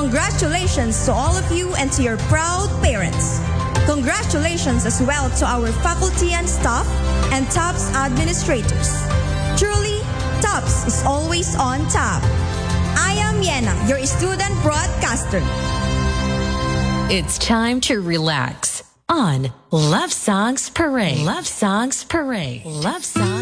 Congratulations to all of you and to your proud parents. Congratulations as well to our faculty and staff and TOPS administrators. Truly, TOPS is always on top. I am Yena, your student broadcaster. It's time to relax on Love Songs Parade. Love Songs Parade. Love Songs